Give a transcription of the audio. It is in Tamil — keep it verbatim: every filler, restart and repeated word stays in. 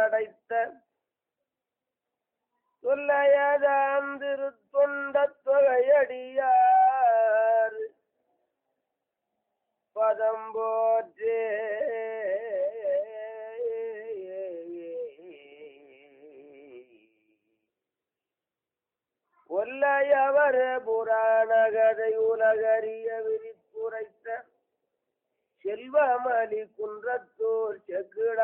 படைத்த சொல்லையதாம் திருத்தொண்ட தொகையடியார் பதம் போற்றே. ஒல்லையவர் புராண கதை உலகறிய விரித்துரைத்த செல்வமலி குன்றத்தோர் செக்கிட